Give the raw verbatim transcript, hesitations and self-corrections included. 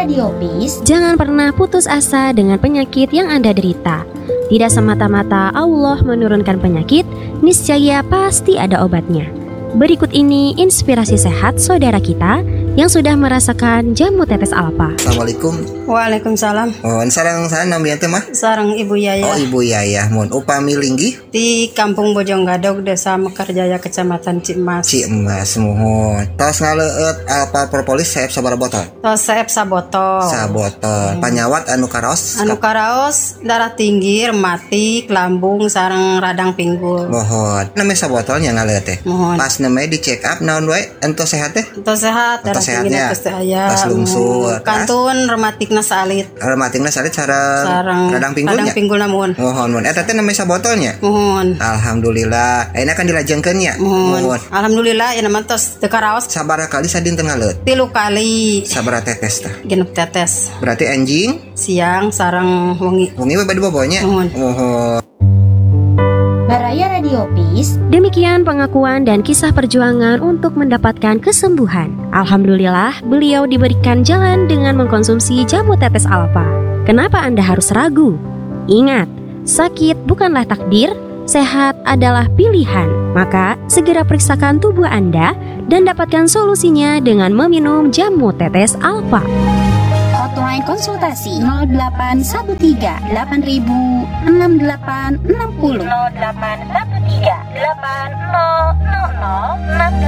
Radio Peace. Jangan pernah putus asa dengan penyakit yang Anda derita. Tidak semata-mata Allah menurunkan penyakit, niscaya pasti ada obatnya. Berikut ini inspirasi sehat saudara kita yang sudah merasakan jamu tetes alfa. Assalamualaikum. Waalaikumsalam. Oh, sarang sana namanya teh mah? Sarang Ibu Yaya. Oh, Ibu Yaya. Mun upami linggih di Kampung Bojonggadog, Desa Mekarjaya, Kecamatan Cimas. Cimas mohon. Tos ngaleut alfa propolis saeb sabaraha botol? Tos saeb sabotol. Sabotol. Hmm. Panyawat anu karaos? Anu karaos darah tinggi, rematik, lambung sareng radang pinggul. Mohon. Name sabotolnya ngaleut teh. Mohon. Pas name di check up naon wae ento sehat teh? Ento sehat, darah tinggi pasti aya. Pas lungsur. Kantun rematikna salit. Rematikna salit sareng radang pinggulnya. Radang pinggul namun. Mohon mun eta teh name sabotolnya? Mohon. Alhamdulillah. Ayeuna kan dilajengkeun nya. Mohon. Alhamdulillah ya mah tos teu karaos. Sabaraha kali sadinten ngaleut? Tilu kali. Sabaraha tetes teh? Genep tetes. Berarti anjing siang sareng wengi. Wengi we bade bobonya. Mohon. Mohon. Baraya Radio Peace. Demikian pengakuan dan kisah perjuangan untuk mendapatkan kesembuhan. Alhamdulillah, beliau diberikan jalan dengan mengkonsumsi jamu tetes alfa. Kenapa Anda harus ragu? Ingat, sakit bukanlah takdir, sehat adalah pilihan. Maka, segera periksakan tubuh Anda dan dapatkan solusinya dengan meminum jamu tetes alfa. Hotline konsultasi nol delapan satu tiga delapan ribu enam delapan enam nol nol delapan satu tiga delapan nol nol nol enam delapan